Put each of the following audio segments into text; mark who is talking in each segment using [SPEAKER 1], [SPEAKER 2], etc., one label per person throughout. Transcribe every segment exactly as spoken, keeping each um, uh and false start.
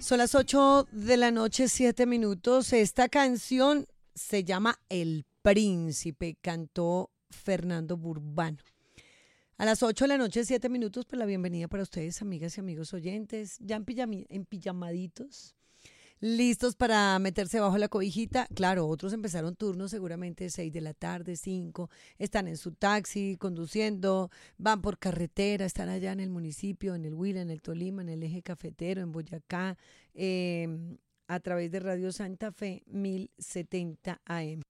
[SPEAKER 1] Son las ocho de la noche, siete minutos. Esta canción se llama El Príncipe, cantó Fernando Burbano. A las ocho de la noche, siete minutos, pues la bienvenida para ustedes, amigas y amigos oyentes, ya en, pijami, en pijamaditos, listos para meterse bajo la cobijita. Claro, otros empezaron turnos seguramente seis de la tarde, cinco, están en su taxi, conduciendo, van por carretera, están allá en el municipio, en el Huila, en el Tolima, en el eje cafetero, en Boyacá, eh, a través de Radio Santa Fe mil setenta A M.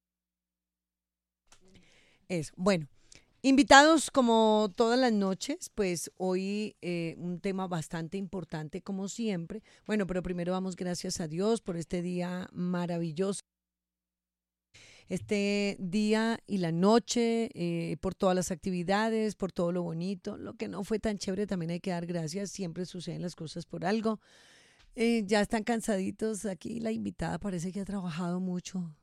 [SPEAKER 1] Eso, bueno. Invitados como todas las noches, pues hoy eh, un tema bastante importante como siempre. Bueno, pero primero damos gracias a Dios por este día maravilloso. Este día y la noche, eh, por todas las actividades, por todo lo bonito. Lo que no fue tan chévere también hay que dar gracias. Siempre suceden las cosas por algo. Eh, ya están cansaditos. Aquí la invitada parece que ha trabajado mucho.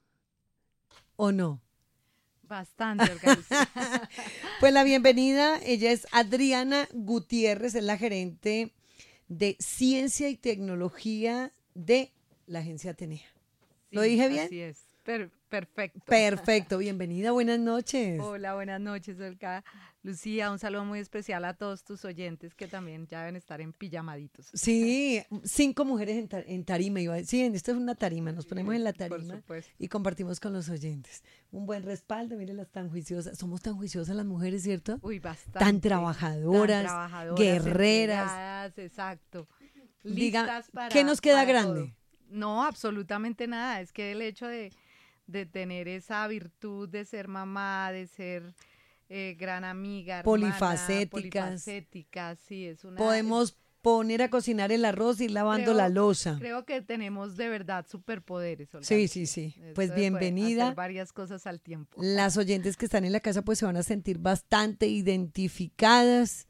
[SPEAKER 1] ¿O no?
[SPEAKER 2] Bastante, Olga Lucía.
[SPEAKER 1] Pues la bienvenida, ella es Adriana Gutiérrez, es la gerente de Ciencia y Tecnología de la Agencia Atenea.
[SPEAKER 2] Sí,
[SPEAKER 1] ¿Lo dije bien?
[SPEAKER 2] Así es, Per- perfecto.
[SPEAKER 1] Perfecto, bienvenida, buenas noches.
[SPEAKER 2] Hola, buenas noches, Olga Lucía. Un saludo muy especial a todos tus oyentes que también ya deben estar en pijamaditos.
[SPEAKER 1] Sí, cinco mujeres en, tar en tarima. Iba a decir. Sí, esto es una tarima, nos ponemos en la tarima y compartimos con los oyentes. Un buen respaldo, mírenlas tan juiciosas. Somos tan juiciosas las mujeres, ¿cierto?
[SPEAKER 2] Uy, bastante.
[SPEAKER 1] Tan trabajadoras, tan trabajadoras guerreras.
[SPEAKER 2] Exacto.
[SPEAKER 1] Diga,
[SPEAKER 2] Listas para,
[SPEAKER 1] ¿qué nos queda
[SPEAKER 2] para
[SPEAKER 1] grande?
[SPEAKER 2] todo. No, absolutamente nada. Es que el hecho de, de tener esa virtud de ser mamá, de ser eh, gran amiga, hermana,
[SPEAKER 1] polifacéticas.
[SPEAKER 2] polifacéticas, sí, es una.
[SPEAKER 1] Podemos
[SPEAKER 2] es,
[SPEAKER 1] poner a cocinar el arroz y ir lavando
[SPEAKER 2] creo,
[SPEAKER 1] la loza.
[SPEAKER 2] Creo que tenemos de verdad superpoderes, Olga.
[SPEAKER 1] Sí, sí, sí.
[SPEAKER 2] Esto
[SPEAKER 1] Pues
[SPEAKER 2] de
[SPEAKER 1] bienvenida.
[SPEAKER 2] hacer varias cosas al tiempo.
[SPEAKER 1] Las oyentes que están en la casa pues se van a sentir bastante identificadas.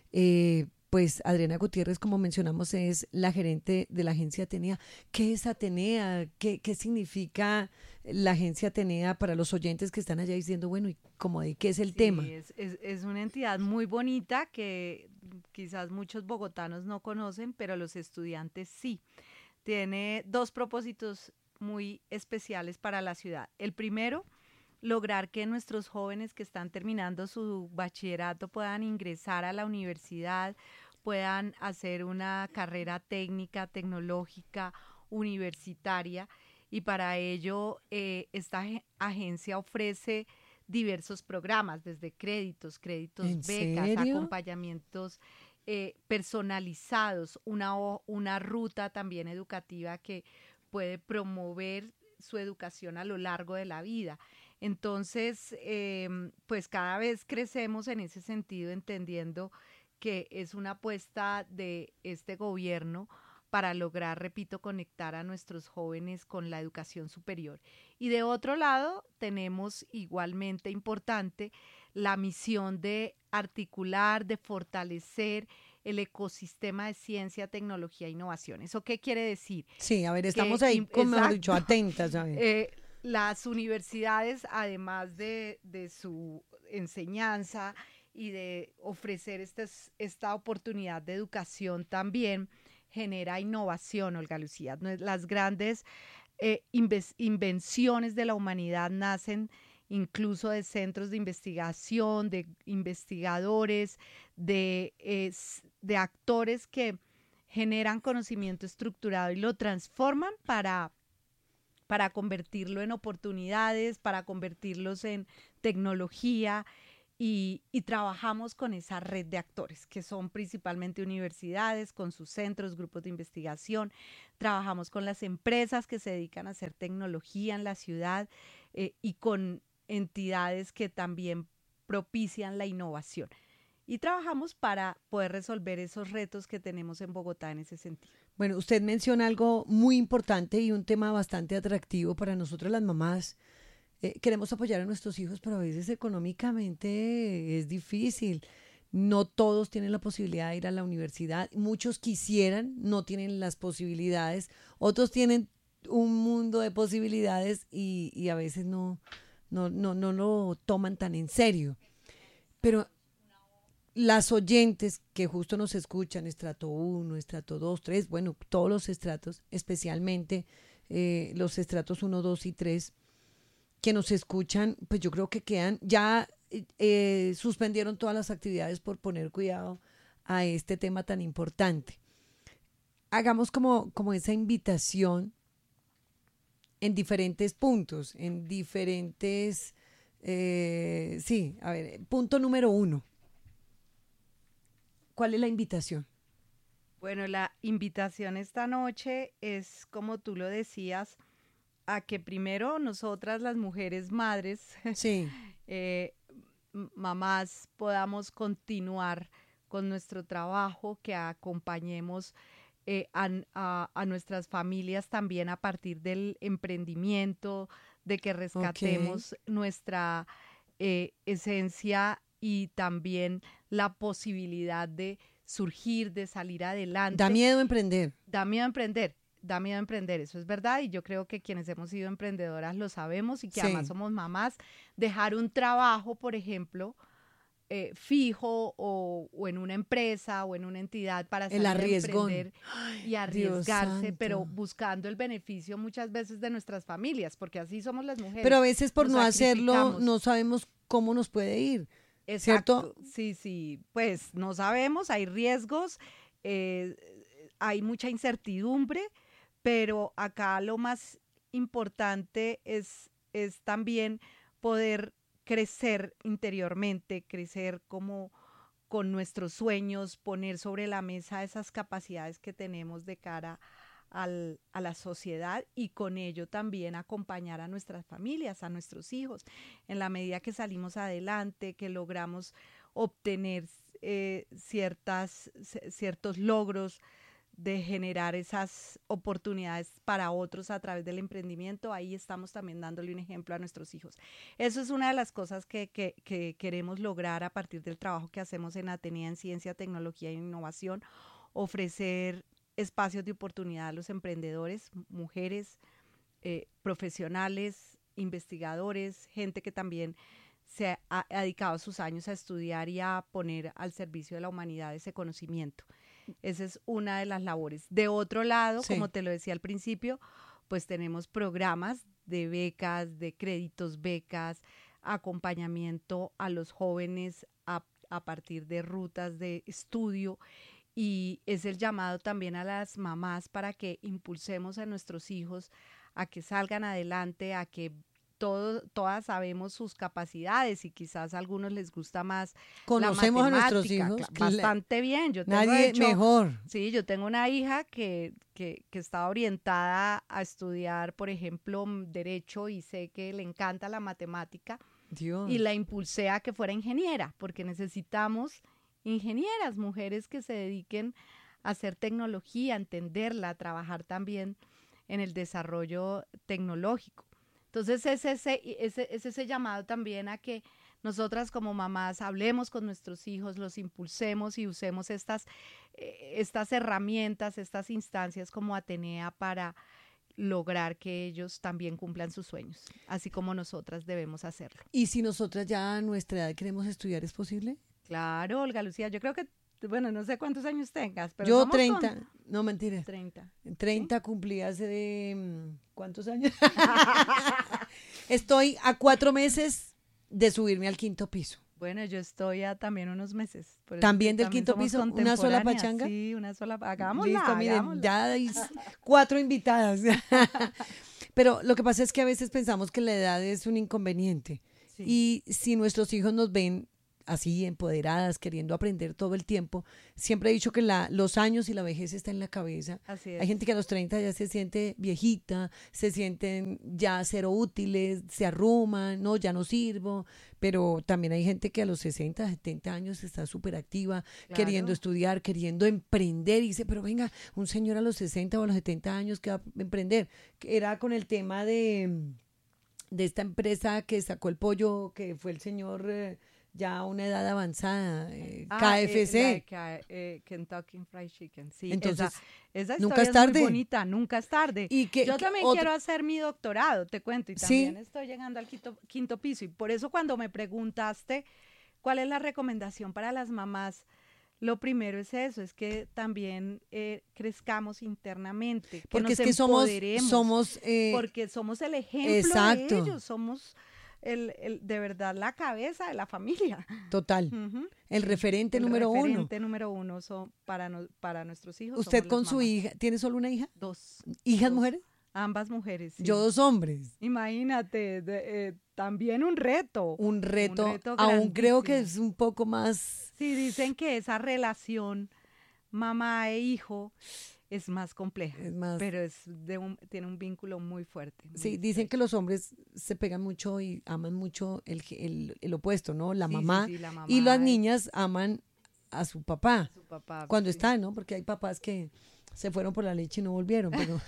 [SPEAKER 1] Eh, pues Adriana Gutiérrez, como mencionamos, es la gerente de la Agencia Atenea. ¿Qué es Atenea? ¿Qué, qué significa la Agencia Atenea para los oyentes que están allá diciendo, bueno, ¿y cómo de qué es el
[SPEAKER 2] sí,
[SPEAKER 1] tema?
[SPEAKER 2] Es, es, es una entidad muy bonita que quizás muchos bogotanos no conocen, pero los estudiantes sí. Tiene dos propósitos muy especiales para la ciudad. El primero, lograr que nuestros jóvenes que están terminando su bachillerato puedan ingresar a la universidad, puedan hacer una carrera técnica, tecnológica, universitaria, y para ello eh, esta agencia ofrece diversos programas, desde créditos, créditos, becas,
[SPEAKER 1] serio?
[SPEAKER 2] acompañamientos eh, personalizados, una, una ruta también educativa que puede promover su educación a lo largo de la vida. Entonces, eh, pues cada vez crecemos en ese sentido, entendiendo que es una apuesta de este gobierno para lograr, repito, conectar a nuestros jóvenes con la educación superior. Y de otro lado, tenemos igualmente importante la misión de articular, de fortalecer el ecosistema de ciencia, tecnología e innovación. ¿Eso qué quiere decir?
[SPEAKER 1] Sí, a ver, estamos
[SPEAKER 2] que,
[SPEAKER 1] ahí, como mejor dicho,
[SPEAKER 2] exacto,
[SPEAKER 1] atentas. A ver.
[SPEAKER 2] Eh, las universidades, además de, de su enseñanza y de ofrecer estas, esta oportunidad de educación, también genera innovación, Olga Lucía. Las grandes eh, invenciones de la humanidad nacen incluso de centros de investigación, de investigadores, de, eh, de actores que generan conocimiento estructurado y lo transforman para, para convertirlo en oportunidades, para convertirlos en tecnología. Y, y trabajamos con esa red de actores, que son principalmente universidades, con sus centros, grupos de investigación. Trabajamos con las empresas que se dedican a hacer tecnología en la ciudad eh, y con entidades que también propician la innovación. Y trabajamos para poder resolver esos retos que tenemos en Bogotá en ese sentido.
[SPEAKER 1] Bueno, usted menciona algo muy importante y un tema bastante atractivo para nosotros las mamás. Eh, queremos apoyar a nuestros hijos, pero a veces económicamente es difícil. No todos tienen la posibilidad de ir a la universidad. Muchos quisieran, no tienen las posibilidades. Otros tienen un mundo de posibilidades y, y a veces no, no, no, no lo toman tan en serio. Pero las oyentes que justo nos escuchan, estrato uno, estrato dos, tres, bueno, todos los estratos, especialmente eh, los estratos uno, dos y tres, que nos escuchan, pues yo creo que quedan, ya eh, suspendieron todas las actividades por poner cuidado a este tema tan importante. Hagamos como, como esa invitación en diferentes puntos, en diferentes, eh, sí, a ver, punto número uno. ¿Cuál es la invitación?
[SPEAKER 2] Bueno, la invitación esta noche es, como tú lo decías, a que primero nosotras las mujeres madres,
[SPEAKER 1] sí.
[SPEAKER 2] eh, mamás, podamos continuar con nuestro trabajo, que acompañemos eh, a, a, a nuestras familias también a partir del emprendimiento, de que rescatemos okay. nuestra eh, esencia y también la posibilidad de surgir, de salir adelante.
[SPEAKER 1] Da miedo emprender.
[SPEAKER 2] Da miedo emprender, da miedo emprender, eso es verdad, y yo creo que quienes hemos sido emprendedoras lo sabemos y que sí. además somos mamás. Dejar un trabajo, por ejemplo, eh, fijo o, o en una empresa o en una entidad para salir a emprender y arriesgarse, pero buscando el beneficio muchas veces de nuestras familias, porque así somos las mujeres.
[SPEAKER 1] Pero a veces por no hacerlo no sabemos cómo nos puede ir.
[SPEAKER 2] Exacto,
[SPEAKER 1] ¿cierto?
[SPEAKER 2] Sí, sí, pues no sabemos, hay riesgos, eh, hay mucha incertidumbre, pero acá lo más importante es, es también poder crecer interiormente, crecer como con nuestros sueños, poner sobre la mesa esas capacidades que tenemos de cara al, a la sociedad y con ello también acompañar a nuestras familias, a nuestros hijos, en la medida que salimos adelante, que logramos obtener eh, ciertas, ciertos logros de generar esas oportunidades para otros a través del emprendimiento, ahí estamos también dándole un ejemplo a nuestros hijos. Eso es una de las cosas que, que, que queremos lograr a partir del trabajo que hacemos en Atenea en Ciencia, Tecnología e Innovación, ofrecer espacios de oportunidad a los emprendedores, mujeres, eh, profesionales, investigadores, gente que también se ha, ha dedicado sus años a estudiar y a poner al servicio de la humanidad ese conocimiento. Esa es una de las labores. De otro lado, sí. como te lo decía al principio, pues tenemos programas de becas, de créditos becas, acompañamiento a los jóvenes a, a partir de rutas de estudio, y es el llamado también a las mamás para que impulsemos a nuestros hijos a que salgan adelante, a que todo, todas sabemos sus capacidades y quizás a algunos les gusta más
[SPEAKER 1] conocemos
[SPEAKER 2] la
[SPEAKER 1] a nuestros hijos
[SPEAKER 2] bastante bien. Yo tengo
[SPEAKER 1] nadie
[SPEAKER 2] hecho,
[SPEAKER 1] mejor.
[SPEAKER 2] Sí, yo tengo una hija que, que, que está orientada a estudiar, por ejemplo, derecho, y sé que le encanta la matemática.
[SPEAKER 1] Dios.
[SPEAKER 2] Y la impulsé a que fuera ingeniera, porque necesitamos ingenieras, mujeres que se dediquen a hacer tecnología, a entenderla, a trabajar también en el desarrollo tecnológico. Entonces es ese, ese, es ese llamado también a que nosotras como mamás hablemos con nuestros hijos, los impulsemos y usemos estas, eh, estas herramientas, estas instancias como Atenea para lograr que ellos también cumplan sus sueños, así como nosotras debemos hacerlo.
[SPEAKER 1] ¿Y si nosotras ya a nuestra edad queremos estudiar, es posible?
[SPEAKER 2] Claro, Olga Lucía, yo creo que, bueno, no sé cuántos años tengas, pero
[SPEAKER 1] yo treinta, con... no mentiras.
[SPEAKER 2] treinta.
[SPEAKER 1] treinta ¿Sí? Cumplí hace de, ¿cuántos años? Estoy a cuatro meses de subirme al quinto piso.
[SPEAKER 2] Bueno, yo estoy a también unos meses. Por
[SPEAKER 1] ¿También del también quinto piso? ¿Una sola pachanga?
[SPEAKER 2] Sí, una sola, hagámosla.
[SPEAKER 1] Listo, miren,
[SPEAKER 2] hagámosla.
[SPEAKER 1] ya hay cuatro invitadas. Pero lo que pasa es que a veces pensamos que la edad es un inconveniente. Sí. Y si nuestros hijos nos ven así empoderadas, queriendo aprender todo el tiempo, siempre he dicho que la, los años y la vejez está en la cabeza.
[SPEAKER 2] Así es.
[SPEAKER 1] Hay gente que a los treinta ya se siente viejita, se sienten ya cero útiles, se arruman, no, ya no sirvo, pero también hay gente que a los sesenta, setenta años está súper activa, claro. queriendo estudiar, queriendo emprender, y dice, pero venga, un señor a los sesenta o a los setenta años que va a emprender. Era con el tema de, de esta empresa que sacó el pollo, que fue el señor... Eh, ya a una edad avanzada, eh,
[SPEAKER 2] ah,
[SPEAKER 1] K F C.
[SPEAKER 2] Eh, la, eh, Kentucky Fried Chicken, sí.
[SPEAKER 1] Entonces,
[SPEAKER 2] esa, esa
[SPEAKER 1] nunca es tarde.
[SPEAKER 2] Es muy bonita, nunca es tarde.
[SPEAKER 1] Y que,
[SPEAKER 2] Yo también
[SPEAKER 1] otro...
[SPEAKER 2] quiero hacer mi doctorado, te cuento, y también
[SPEAKER 1] ¿Sí?
[SPEAKER 2] estoy llegando al quinto, quinto piso, y por eso cuando me preguntaste ¿cuál es la recomendación para las mamás? Lo primero es eso, es que también eh, crezcamos internamente, que
[SPEAKER 1] Porque
[SPEAKER 2] nos
[SPEAKER 1] es que somos,
[SPEAKER 2] empoderemos,
[SPEAKER 1] somos, eh,
[SPEAKER 2] porque somos el ejemplo
[SPEAKER 1] exacto,
[SPEAKER 2] de ellos, somos el, el- de verdad la cabeza de la familia.
[SPEAKER 1] total,
[SPEAKER 2] Ujú.
[SPEAKER 1] el referente
[SPEAKER 2] El
[SPEAKER 1] número uno.
[SPEAKER 2] referente número uno son para, no- para nuestros hijos
[SPEAKER 1] ¿Usted
[SPEAKER 2] somos las
[SPEAKER 1] con su
[SPEAKER 2] mamás.
[SPEAKER 1] hija, tiene solo una hija?
[SPEAKER 2] Dos,
[SPEAKER 1] ¿Hijas
[SPEAKER 2] dos,
[SPEAKER 1] mujeres?
[SPEAKER 2] ambas mujeres,
[SPEAKER 1] Yo
[SPEAKER 2] sí.
[SPEAKER 1] dos hombres.
[SPEAKER 2] Imagínate, de- eh, también un reto,
[SPEAKER 1] Un
[SPEAKER 2] un
[SPEAKER 1] reto,
[SPEAKER 2] reto
[SPEAKER 1] aún creo que
[SPEAKER 2] grandísimo.
[SPEAKER 1] es un poco más,
[SPEAKER 2] Sí, dicen que esa relación mamá e hijo es más compleja,
[SPEAKER 1] es más,
[SPEAKER 2] pero es de un, tiene un vínculo muy fuerte, muy
[SPEAKER 1] sí, dicen que
[SPEAKER 2] estrecho.
[SPEAKER 1] los hombres se pegan mucho y aman mucho el, ge- el, el opuesto, ¿no? La
[SPEAKER 2] Sí, sí,
[SPEAKER 1] mamá.
[SPEAKER 2] sí, la
[SPEAKER 1] Y las
[SPEAKER 2] mamá es
[SPEAKER 1] niñas aman a su papá
[SPEAKER 2] su papá,
[SPEAKER 1] cuando
[SPEAKER 2] sí.
[SPEAKER 1] está, ¿no? Porque hay papás que se fueron por la leche y no volvieron, pero,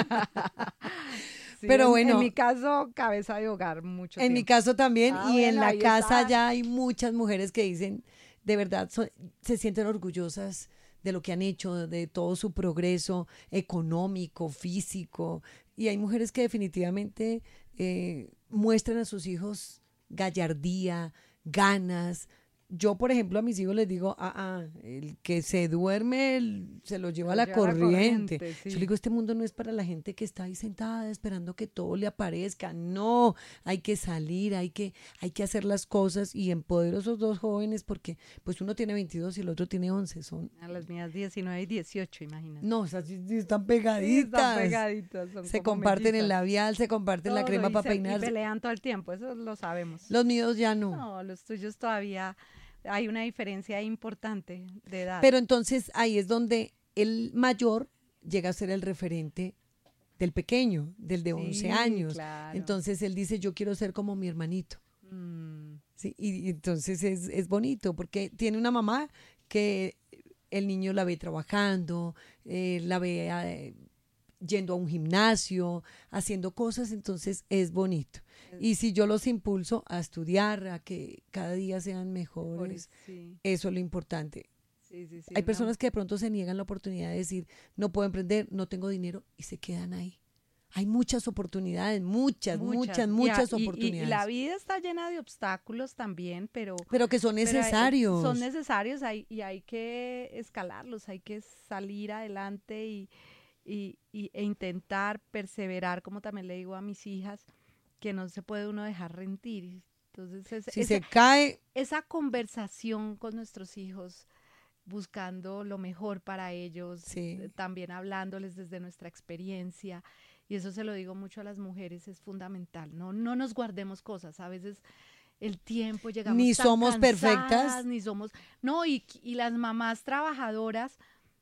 [SPEAKER 2] Sí,
[SPEAKER 1] pero
[SPEAKER 2] en, en
[SPEAKER 1] bueno,
[SPEAKER 2] mi caso, cabeza de hogar mucho
[SPEAKER 1] en mi
[SPEAKER 2] tiempo.
[SPEAKER 1] caso también,
[SPEAKER 2] Ah,
[SPEAKER 1] y en
[SPEAKER 2] bueno,
[SPEAKER 1] la
[SPEAKER 2] ahí
[SPEAKER 1] casa
[SPEAKER 2] está.
[SPEAKER 1] ya hay muchas mujeres que dicen, de verdad, son- se sienten orgullosas de lo que han hecho, de todo su progreso económico, físico, y hay mujeres que definitivamente eh, muestran a sus hijos gallardía, ganas. Yo, por ejemplo, a mis hijos les digo, ah, ah, el que se duerme el- se lo lleva a
[SPEAKER 2] Lo
[SPEAKER 1] la
[SPEAKER 2] lleva la
[SPEAKER 1] corriente.
[SPEAKER 2] corriente,
[SPEAKER 1] Yo
[SPEAKER 2] sí.
[SPEAKER 1] le digo, este mundo no es para la gente que está ahí sentada esperando que todo le aparezca. No, hay que salir, hay que, hay que hacer las cosas y empodero a esos dos jóvenes porque pues uno tiene veintidós y el otro tiene once. Son,
[SPEAKER 2] A las mías diecinueve y dieciocho, imagínate.
[SPEAKER 1] no, esas sí- sí están
[SPEAKER 2] Sí, están
[SPEAKER 1] pegaditas.
[SPEAKER 2] pegaditas, son
[SPEAKER 1] Se
[SPEAKER 2] como
[SPEAKER 1] comparten el
[SPEAKER 2] mellizas.
[SPEAKER 1] labial, se comparten la
[SPEAKER 2] Todo,
[SPEAKER 1] crema
[SPEAKER 2] y,
[SPEAKER 1] para
[SPEAKER 2] se- y
[SPEAKER 1] peinarse.
[SPEAKER 2] pelean todo el tiempo, eso lo sabemos.
[SPEAKER 1] Los míos ya no.
[SPEAKER 2] No, los tuyos todavía hay una diferencia importante de edad.
[SPEAKER 1] Pero entonces ahí es donde el mayor llega a ser el referente del pequeño, del de once
[SPEAKER 2] Sí,
[SPEAKER 1] años.
[SPEAKER 2] claro.
[SPEAKER 1] Entonces él dice, yo quiero ser como mi hermanito.
[SPEAKER 2] Mm,
[SPEAKER 1] Sí, y, y entonces es, es bonito porque tiene una mamá que el niño la ve trabajando, eh, la ve eh, yendo a un gimnasio, haciendo cosas, entonces es bonito. Y si yo los impulso a estudiar, a que cada día sean mejores,
[SPEAKER 2] sí,
[SPEAKER 1] eso es lo importante.
[SPEAKER 2] sí, sí, sí,
[SPEAKER 1] Hay
[SPEAKER 2] una-
[SPEAKER 1] personas que de pronto se niegan la oportunidad de decir, no puedo emprender, no tengo dinero, y se quedan ahí. Hay muchas oportunidades, muchas, muchas,
[SPEAKER 2] y a-
[SPEAKER 1] muchas,
[SPEAKER 2] y- y-
[SPEAKER 1] oportunidades.
[SPEAKER 2] Y, la vida está llena de obstáculos también, pero,
[SPEAKER 1] pero que son
[SPEAKER 2] pero hay-
[SPEAKER 1] necesarios.
[SPEAKER 2] son necesarios hay- y hay que escalarlos, hay que salir adelante y, y- y- e intentar perseverar, como también le digo a mis hijas, que no se puede uno dejar rendir. Entonces, es-
[SPEAKER 1] Si
[SPEAKER 2] esa,
[SPEAKER 1] se cae,
[SPEAKER 2] esa conversación con nuestros hijos, buscando lo mejor para ellos,
[SPEAKER 1] Sí.
[SPEAKER 2] eh, también hablándoles desde nuestra experiencia. Y eso se lo digo mucho a las mujeres, es fundamental. No, no nos guardemos cosas. A veces el tiempo llegamos
[SPEAKER 1] Ni
[SPEAKER 2] tan
[SPEAKER 1] somos
[SPEAKER 2] cansadas,
[SPEAKER 1] perfectas.
[SPEAKER 2] ni somos. No, y, y las mamás trabajadoras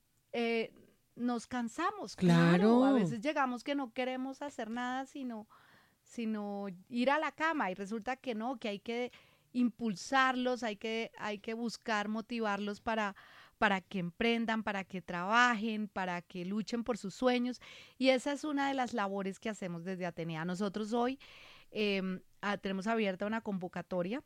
[SPEAKER 2] eh, nos cansamos. Claro. A
[SPEAKER 1] Claro.
[SPEAKER 2] veces llegamos que no queremos hacer nada, sino, sino ir a la cama. Y resulta que no, que hay que impulsarlos, hay que, hay que buscar motivarlos para, para que emprendan, para que trabajen, para que luchen por sus sueños. Y esa es una de las labores que hacemos desde Atenea. Nosotros hoy eh, ah, tenemos abierta una convocatoria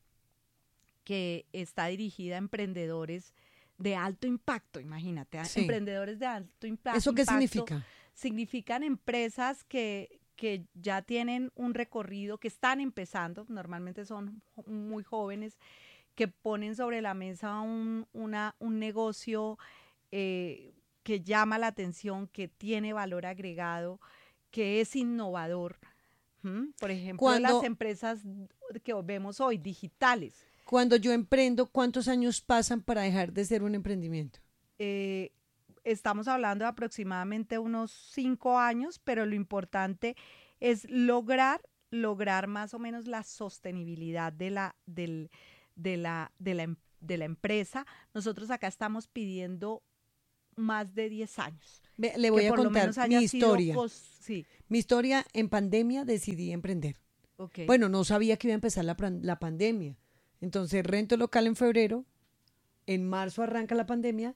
[SPEAKER 2] que está dirigida a emprendedores de alto impacto, imagínate, a
[SPEAKER 1] Sí.
[SPEAKER 2] emprendedores de alto impa-
[SPEAKER 1] ¿Eso qué
[SPEAKER 2] impacto.
[SPEAKER 1] significa?
[SPEAKER 2] Significan empresas que, que ya tienen un recorrido, que están empezando, normalmente son jo- muy jóvenes, que ponen sobre la mesa un, una, un negocio eh, que llama la atención, que tiene valor agregado, que es innovador. ¿Mm? Por ejemplo,
[SPEAKER 1] Cuando-
[SPEAKER 2] las empresas que vemos hoy, digitales.
[SPEAKER 1] Cuando yo emprendo, ¿cuántos años pasan para dejar de ser un emprendimiento?
[SPEAKER 2] Eh, estamos hablando de aproximadamente unos cinco años, pero lo importante es lograr, lograr más o menos la sostenibilidad de la, del, de la, de la, em- de la empresa. Nosotros acá estamos pidiendo más de diez años.
[SPEAKER 1] Ve, le
[SPEAKER 2] que
[SPEAKER 1] voy a
[SPEAKER 2] por lo
[SPEAKER 1] contar
[SPEAKER 2] menos haya
[SPEAKER 1] mi
[SPEAKER 2] sido
[SPEAKER 1] historia.
[SPEAKER 2] cos- sí,
[SPEAKER 1] Mi historia, en pandemia decidí emprender.
[SPEAKER 2] ok.
[SPEAKER 1] Bueno, no sabía que iba a empezar la, pran- la pandemia. Entonces rento local en febrero, en marzo arranca la pandemia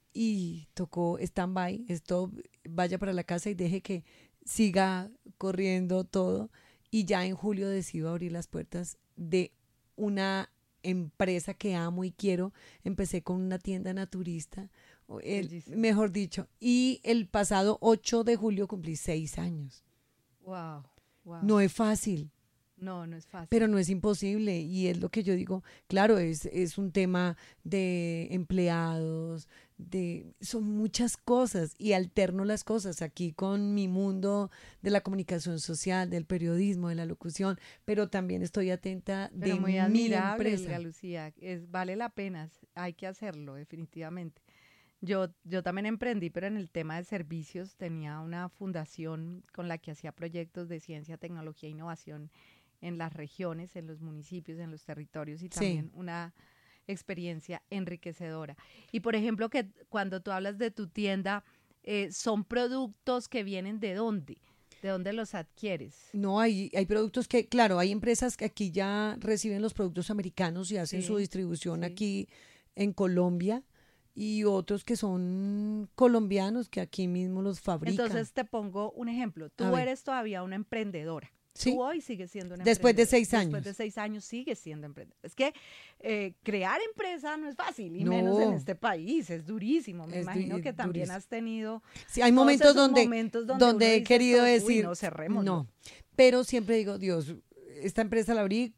[SPEAKER 1] y tocó stand-by, esto vaya para la casa y deje que siga corriendo todo. Y ya en julio decido abrir las puertas de una empresa que amo y quiero. Empecé con una tienda naturista, o el-
[SPEAKER 2] Bellísimo.
[SPEAKER 1] mejor dicho. Y el pasado ocho de julio cumplí seis años.
[SPEAKER 2] Wow, wow.
[SPEAKER 1] No es fácil.
[SPEAKER 2] No, no es fácil.
[SPEAKER 1] Pero no es imposible y es lo que yo digo, claro, es, es un tema de empleados, de son muchas cosas y alterno las cosas aquí con mi mundo de la comunicación social, del periodismo, de la locución, pero también estoy atenta
[SPEAKER 2] Pero
[SPEAKER 1] de
[SPEAKER 2] muy
[SPEAKER 1] mi
[SPEAKER 2] admirable,
[SPEAKER 1] empresa.
[SPEAKER 2] Olga Lucía, es, vale la pena, hay que hacerlo definitivamente. Yo, yo también emprendí, pero en el tema de servicios tenía una fundación con la que hacía proyectos de ciencia, tecnología e innovación en las regiones, en los municipios, en los territorios y también sí. Una experiencia enriquecedora. Y por ejemplo, que cuando tú hablas de tu tienda, eh, ¿son productos que vienen de dónde? ¿De dónde los adquieres?
[SPEAKER 1] No, hay, hay productos que, claro, hay empresas que aquí ya reciben los productos americanos y hacen sí, su distribución sí. Aquí en Colombia. Y otros que son colombianos que aquí mismo los fabrican.
[SPEAKER 2] Entonces te pongo un ejemplo. Tú eres todavía una emprendedora.
[SPEAKER 1] ¿Sí?
[SPEAKER 2] Tú hoy sigues siendo una
[SPEAKER 1] Después
[SPEAKER 2] emprendedora.
[SPEAKER 1] de seis años.
[SPEAKER 2] Después de seis años sigues siendo emprendedora. Es que eh, crear empresa no es fácil, y
[SPEAKER 1] no.
[SPEAKER 2] menos en este país. Es durísimo. Me
[SPEAKER 1] es
[SPEAKER 2] imagino
[SPEAKER 1] du-
[SPEAKER 2] que también
[SPEAKER 1] durísimo.
[SPEAKER 2] has tenido
[SPEAKER 1] sí, hay momentos donde,
[SPEAKER 2] momentos donde,
[SPEAKER 1] donde he
[SPEAKER 2] dice,
[SPEAKER 1] querido
[SPEAKER 2] uy,
[SPEAKER 1] decir,
[SPEAKER 2] no, cerrémoslo.
[SPEAKER 1] no. Pero siempre digo, Dios, esta empresa la abrí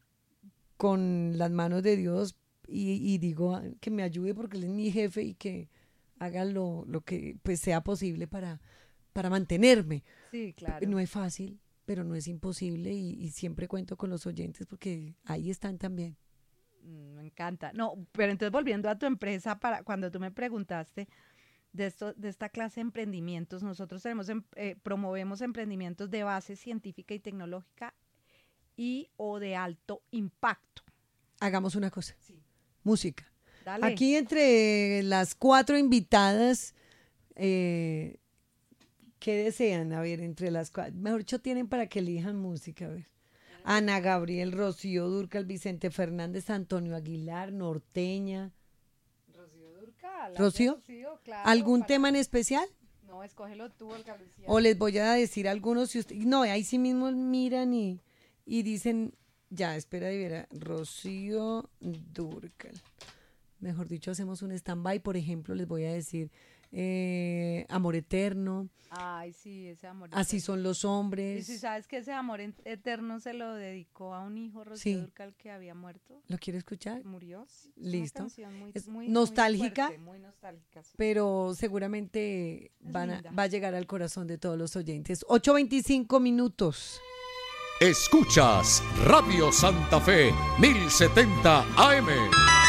[SPEAKER 1] con las manos de Dios y, y digo que me ayude porque Él es mi jefe y que haga lo, lo que pues sea posible para, para mantenerme.
[SPEAKER 2] Sí, claro.
[SPEAKER 1] No es fácil, pero no es imposible y, y siempre cuento con los oyentes porque ahí están también.
[SPEAKER 2] Mm, me encanta. No, pero entonces volviendo a tu empresa, para cuando tú me preguntaste de esto, de esta clase de emprendimientos, nosotros tenemos eh, promovemos emprendimientos de base científica y tecnológica y o de alto impacto.
[SPEAKER 1] Hagamos una cosa.
[SPEAKER 2] Sí.
[SPEAKER 1] Música.
[SPEAKER 2] Dale.
[SPEAKER 1] Aquí entre las cuatro invitadas, eh, ¿qué desean? A ver, entre las cuatro, mejor dicho, tienen para que elijan música. A ver. Ana Gabriel, Rocío Dúrcal, Vicente Fernández, Antonio Aguilar, Norteña.
[SPEAKER 2] Rocío Dúrcal.
[SPEAKER 1] ¿Rocío?
[SPEAKER 2] Rocío claro,
[SPEAKER 1] ¿Algún
[SPEAKER 2] para...
[SPEAKER 1] tema en especial?
[SPEAKER 2] No, escógelo tú, Olga Lucía.
[SPEAKER 1] O les voy a decir algunos, si usted, no, ahí sí mismo miran y, y dicen, ya, espera de ver, Rocío Dúrcal. Mejor dicho, hacemos un stand-by, por ejemplo, les voy a decir eh, Amor Eterno.
[SPEAKER 2] Ay, sí, ese amor eterno.
[SPEAKER 1] Así son los hombres.
[SPEAKER 2] Y si sabes que ese amor eterno se lo dedicó a un hijo, Rocío sí. Dúrcal, que había muerto.
[SPEAKER 1] ¿Lo quiere escuchar?
[SPEAKER 2] Que murió. Sí.
[SPEAKER 1] Listo.
[SPEAKER 2] Muy,
[SPEAKER 1] es
[SPEAKER 2] muy,
[SPEAKER 1] nostálgica,
[SPEAKER 2] muy, fuerte, muy nostálgica sí.
[SPEAKER 1] Pero seguramente van a, va a llegar al corazón de todos los oyentes. ocho veinticinco minutos.
[SPEAKER 3] Escuchas Radio Santa Fe mil setenta A M.